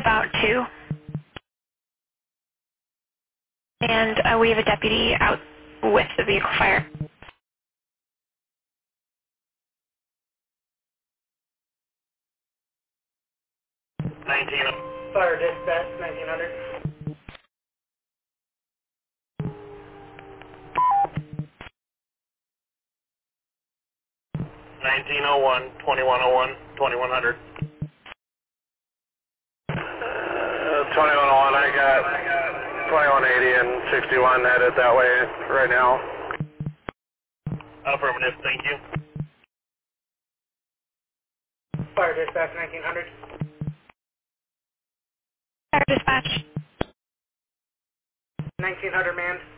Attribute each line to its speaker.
Speaker 1: about 2. And we have a deputy out with the vehicle fire.
Speaker 2: Fire dispatch, 1900.
Speaker 3: 1901, 2101, 2100. 2101, I got 2180 and 61 headed that way right now. Affirmative, thank you.
Speaker 2: Fire dispatch, 1900.
Speaker 1: Fire dispatch.
Speaker 2: 1900 manned.